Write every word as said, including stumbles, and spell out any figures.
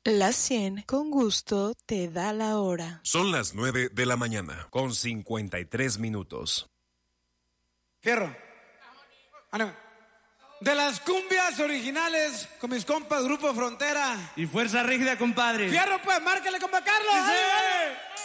La cien con gusto te da la hora. Son las nueve de la mañana con cincuenta y tres minutos. Fierro. De las cumbias originales con mis compas Grupo Frontera y Fuerza Rígida, compadre. Fierro, pues, márcale, compa Carlos. ¡Sí!